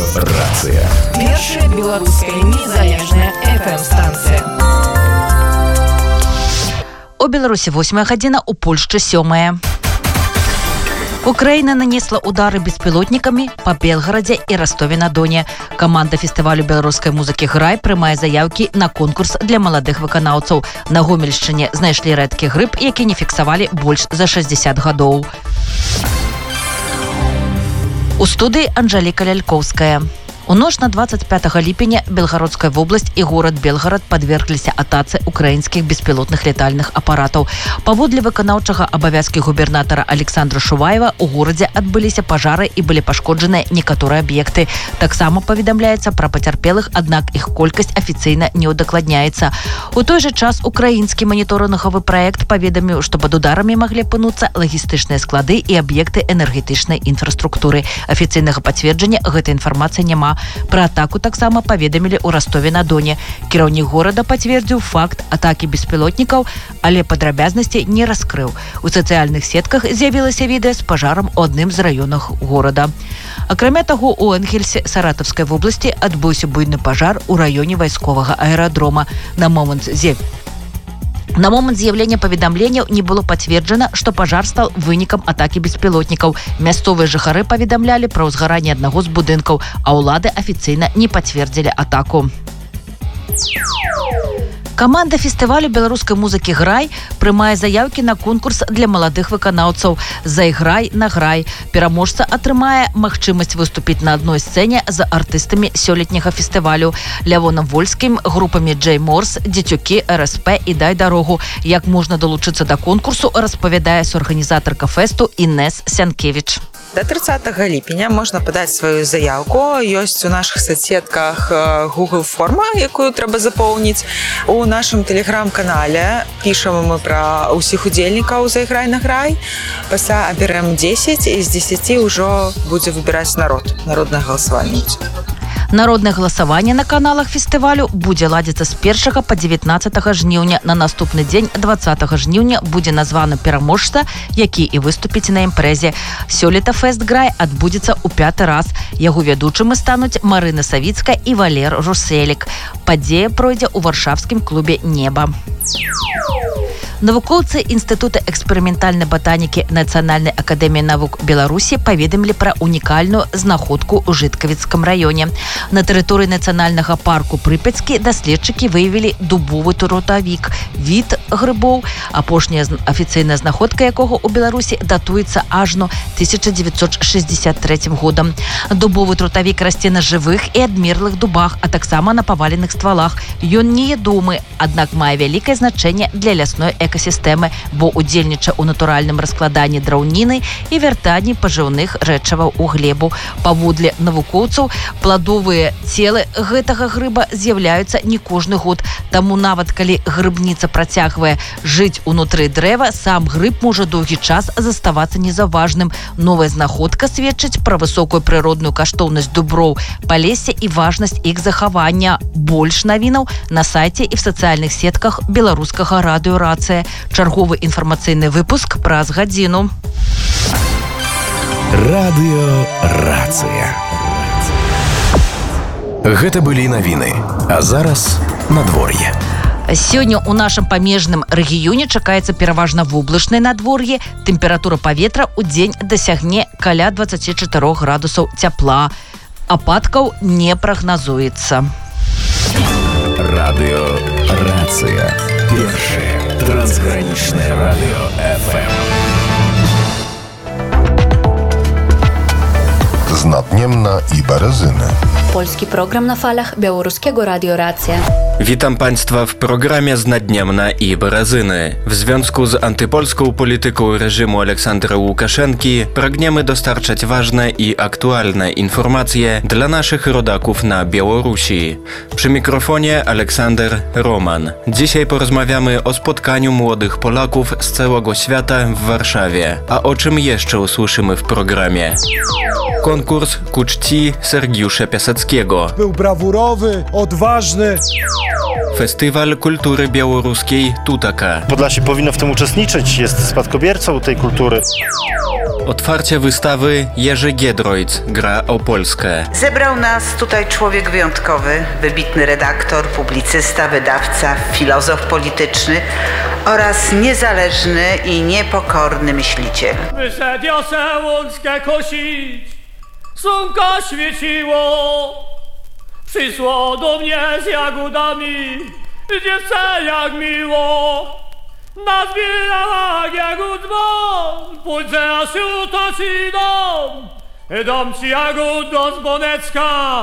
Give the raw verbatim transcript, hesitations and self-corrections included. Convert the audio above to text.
Радиорация. Першая белорусская незалежная эф эм-станция. У Беларусі восьмая гадзіна, у Польшчы сёмая. Украина нанесла удары беспилотниками по Белгороде и Ростове-на-Доне. Команда фестивалю беларускай музыкі «Грай» прымае заявкі на конкурс для маладых выканаўцаў. На Гомельшчыне знайшлі рэдкі грыб, які не фіксавалі больш за шэсцьдзесят гадоў. У студыі Анжеліка Лялькоўская. У ноч на двадцать пятого ліпеня Белгородская вобласць і горад Белгород подвергліся атацы украінскіх беспілотных летальных апаратаў. Паводле выканаўчага абавязкі губернатара Александра Шуваева у горадзе адбыліся пажары і былі пашкоджаныя некаторыя аб'екты. Таксама паведамляецца пра пацярпелых, аднак іх колькасць афіцыйна не ўдакладняецца. У той жа час украінскі маніторынгавы праект паведаміў, што пад ударамі маглі апынуцца лагістычныя склады і аб'екты энергетычнай інфраструктуры. Афіцыйнага пацверджання гэтай інфармацыі няма. Пра атаку таксама паведамілі ў Ростове-на-Доне. Кіраўнік горада пацвердзіў факт атакі беспілотнікаў, але падрабязнасці не раскрыў. У сацыяльных сетках з'явілася відэа з пажарам у адным з раёнах горада. Акрамя таго, у Энгельсе Саратаўскай вобласці адбыўся буйны пажар у раёне вайсковага аэрадрома. На момант з'яв... На момант з'яўлення паведамленняў не было пацверджана, што пажар стаў вынікам атакі беспілотнікаў. Мясцовыя жыхары паведамлялі пра ўзгаранне аднаго з будынкаў, а ўлады афіцыйна не пацвердзілі атаку. Каманда фестывалю беларускай музыкі «Грай» прымае заявкі на конкурс для маладых выканаўцаў «Зайграй на грай». Пераможца атрымае магчымасць выступіць на адной сцэне за артыстамі сёлетняга фестывалю Лявонам Вольскім, групамі «Джей Морс», «Дзецюкі», эр эс пэ і «Дай дарогу». Як можна далучыцца да конкурсу, распавядае суарганізатарка фэсту Інэс Сянкевіч. До тридцатого ліпеня можна подаць сваю заявку. Ёсць у наших соцсетках Google форма, якую трэба запоўніць. У нашым тэлеграм-канале пішам мы пра ўсіх удзельнікаў «Зайграй на грай». Пасля абярэм дзесяць, і з дзесяці ўжо будзе выбіраць народ. Народнае галасаванне. Народнае галасаванне на каналах фестывалю будзе ладзіцца з першага па дзевятнаццатага жніўня. На наступны дзень, дваццатага жніўня, будзе названы пераможца, які і выступіць на імпрэзе. Сёлета фэст «Грай» адбудзецца ў пяты раз. Яго вядучымі стануць Марына Савіцкая і Валер Руселік. Падзея пройдзе ў варшавскім клубе «Неба». Навукоўцы Інстытута эксперыментальнай батанікі Нацыянальнай акадэміі навук Беларусі паведамілі пра унікальную знаходку ў Жыткавіцкім раёне. На тэрыторыі нацыянальнага парку Прыпяцкі даследчыкі выявілі дубовы трутавік, від грыбоў, апошняя афіцыйная знаходка якога ў Беларусі датуецца ажно тысяча дзевяцьсот шэсцьдзесят трэцім годам. Дубовы трутавік расце на жывых і адмерлых дубах, а таксама на паваленых ствалах. Ён неядомы, аднак мае вялікае значэнне для лясной экасістэмы, бо удзельнічае ў натуральным раскладанні драўніны і вяртанні пажыўных рэчываў у глебу. Паводле навукоўцаў, пладовыя целы гэтага грыба з'яўляюцца не кожны год. Таму нават калі грыбніца працягвае жыць унутры дрэва, сам грыб можа доўгі час заставацца незаўважным. Новая знаходка сведчыць пра высокую прыродную каштоўнасць дуброў палесся і важнасць іх захавання. Больш навінаў на сайце і в сацыяльных сетках беларускага радыёрацыя. Чарговы інфармацыйны выпуск праз гадзіну. Радыёрацыя. Гэта былі навіны. А зараз надвор'е. Сёння ў нашым памежным рэгіёне чакаецца пераважна воблачнае надвор'е. Тэмпература паветра ў дзень дасягне каля дваццаць чатыры градусаў цяпла. Ападкаў не прагназуецца. Радыёрацыя. Першае трансгранічнае радыё эф эм. Znatniemna i Berezyny. Polski program na falach Białoruskiego Radioracja. Witam Państwa w programie Znadniemna i Berezyny. W związku z antypolską polityką reżimu Aleksandra Łukaszenki pragniemy dostarczać ważne i aktualne informacje dla naszych rodaków na Białorusi. Przy mikrofonie Aleksander Roman. Dzisiaj porozmawiamy o spotkaniu młodych Polaków z całego świata w Warszawie. A o czym jeszcze usłyszymy w programie? Konkurs ku czci Sergiusza Piaseckiego. Był brawurowy, odważny. Festiwal Kultury Białoruskiej Tutaka. Podlasie powinno w tym uczestniczyć, jest spadkobiercą tej kultury. Otwarcie wystawy Jerzy Giedroyc gra o Polskę. Zebrał nas tutaj człowiek wyjątkowy, wybitny redaktor, publicysta, wydawca, filozof polityczny oraz niezależny i niepokorny myśliciel. Wyszedł Josę łączkę kosić, słonko świeciło. Przyszło do mnie z jagódami, dziewczę jak miło. Nazbierała jagód dzwon, pójdę aż utoci dom. Dom ci jagód do Zbonecka.